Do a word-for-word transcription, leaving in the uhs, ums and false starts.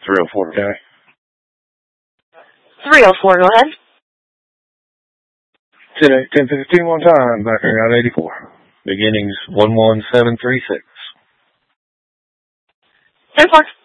three oh four, okay? three oh four, go ahead. ten fifteen one time, back on Route eighty-four. Beginnings one one seven three six. ten four.